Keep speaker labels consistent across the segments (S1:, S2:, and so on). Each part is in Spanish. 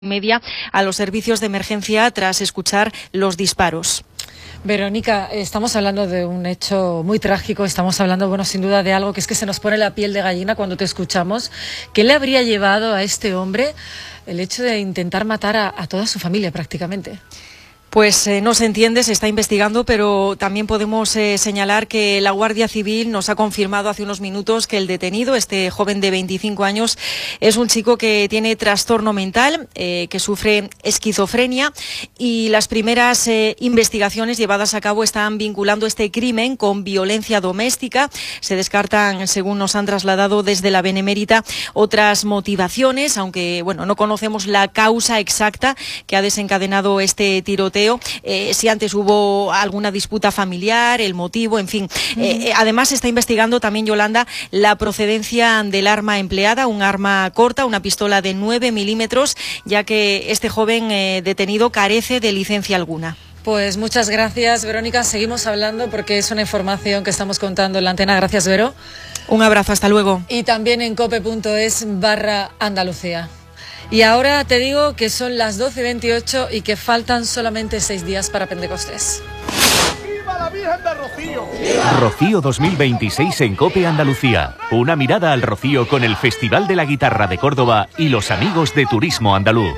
S1: media a los servicios de emergencia tras escuchar los disparos.
S2: Verónica, estamos hablando de un hecho muy trágico, estamos hablando, bueno, sin duda de algo que es que se nos pone la piel de gallina cuando te escuchamos. ¿Qué le habría llevado a este hombre el hecho de intentar matar a toda su familia prácticamente?
S1: Pues no se entiende, se está investigando, pero también podemos señalar que la Guardia Civil nos ha confirmado hace unos minutos que el detenido, este joven de 25 años, es un chico que tiene trastorno mental, que sufre esquizofrenia, y las primeras investigaciones llevadas a cabo están vinculando este crimen con violencia doméstica. Se descartan, según nos han trasladado desde la Benemérita, otras motivaciones, aunque bueno, no conocemos la causa exacta que ha desencadenado este tiroteo. Si antes hubo alguna disputa familiar, el motivo, en fin. Además, se está investigando también, Yolanda, la procedencia del arma empleada, un arma corta, una pistola de 9 milímetros, ya que este joven detenido carece de licencia alguna.
S2: Pues muchas gracias, Verónica. Seguimos hablando porque es una información que estamos contando en la antena. Gracias, Vero.
S1: Un abrazo, hasta luego.
S2: Y también en cope.es/Andalucía. Y ahora te digo que son las 12:28 y que faltan solamente 6 días para Pentecostés.
S3: ¡Viva la Virgen de Rocío!
S4: Rocío 2026 en COPE Andalucía. Una mirada al Rocío con el Festival de la Guitarra de Córdoba y los amigos de Turismo Andaluz.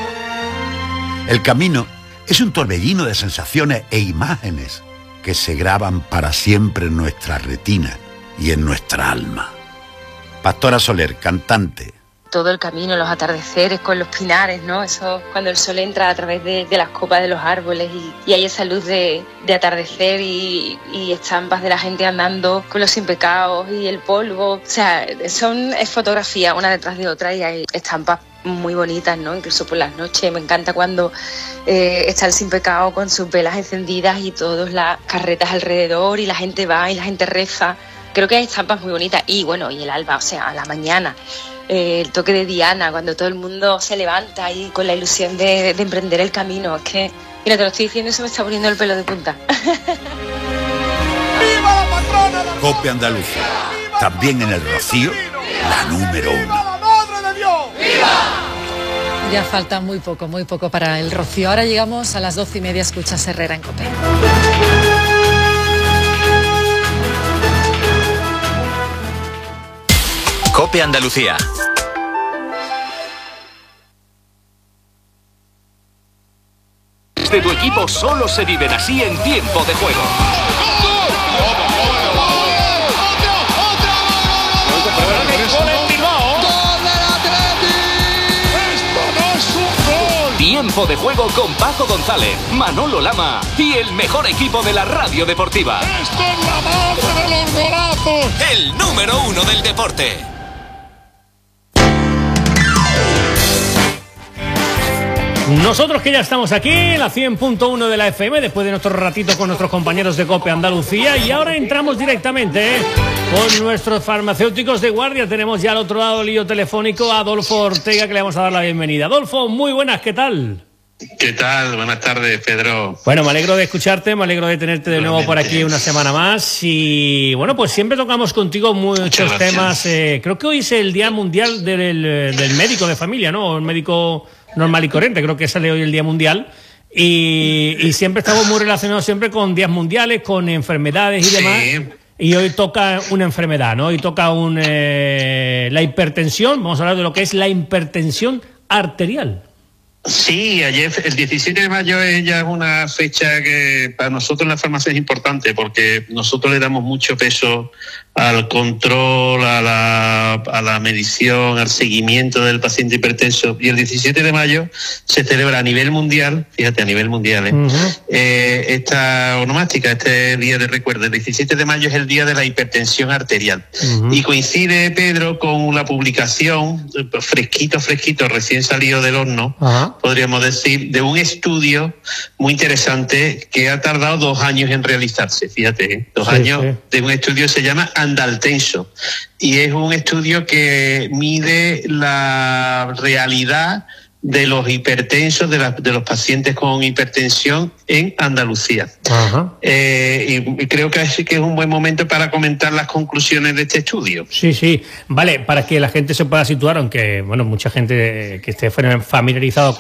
S5: El camino es un torbellino de sensaciones e imágenes que se graban para siempre en nuestra retina y en nuestra alma. Pastora Soler, cantante.
S6: Todo el camino, los atardeceres con los pinares, ¿no? Eso cuando el sol entra a través de las copas de los árboles y hay esa luz de atardecer y estampas de la gente andando con los sin pecados y el polvo. O sea, es fotografía una detrás de otra y hay estampas muy bonitas, ¿no? Incluso por las noches. Me encanta cuando está el sin pecado con sus velas encendidas y todas las carretas alrededor y la gente va y la gente reza. Creo que hay estampas muy bonitas y bueno, y el alba, o sea, a la mañana. El toque de Diana, cuando todo el mundo se levanta y con la ilusión de emprender el camino. Es que, mira, te lo estoy diciendo y se me está poniendo el pelo de punta.
S3: ¡Viva la patrona!
S5: COPE Andalucía, también en el Rocío, la número 1.
S3: ¡Viva la Madre de Dios! ¡Viva!
S2: Ya falta muy poco para el Rocío. Ahora llegamos a las 12:30, escuchas Herrera en COPE.
S7: COPE Andalucía.
S4: De tu equipo solo se viven así en tiempo de juego. Tiempo de juego con Paco González, Manolo Lama y el mejor equipo de la radio deportiva.
S3: ¡Esto es la madre de los golazos!
S7: El número 1 del deporte.
S8: Nosotros que ya estamos aquí en la 100.1 de la FM, después de nuestro ratito con nuestros compañeros de COPE Andalucía, y ahora entramos directamente con nuestros farmacéuticos de guardia. Tenemos ya al otro lado del lío telefónico a Adolfo Ortega, que le vamos a dar la bienvenida. Adolfo, muy buenas, ¿qué tal?
S9: ¿Qué tal? Buenas tardes, Pedro.
S8: Bueno, me alegro de escucharte, me alegro de tenerte de nuevo por aquí una semana más. Y bueno, pues siempre tocamos contigo muchos temas. Creo que hoy es el Día Mundial del Médico de Familia, ¿no? El médico normal y corriente, creo que sale hoy el Día Mundial. Y siempre estamos muy relacionados siempre con días mundiales, con enfermedades y demás. Y hoy toca una enfermedad, ¿no? Hoy toca la hipertensión. Vamos a hablar de lo que es la hipertensión arterial.
S9: Sí, ayer, el 17 de mayo ya es una fecha que para nosotros en la farmacia es importante porque nosotros le damos mucho peso al control, a la medición, al seguimiento del paciente hipertenso. Y el 17 de mayo se celebra a nivel mundial, fíjate, a nivel mundial, esta onomástica, este día de recuerdo. El 17 de mayo es el día de la hipertensión arterial. Y coincide, Pedro, con la publicación, fresquito, recién salido del horno, podríamos decir, de un estudio muy interesante que ha tardado 2 años en realizarse, fíjate, 2 años de un estudio que se llama Andaltenso, y es un estudio que mide la realidad de los hipertensos, de los pacientes con hipertensión en Andalucía. Y creo que es un buen momento para comentar las conclusiones de este estudio.
S8: Sí, vale, para que la gente se pueda situar, aunque bueno, mucha gente que esté familiarizado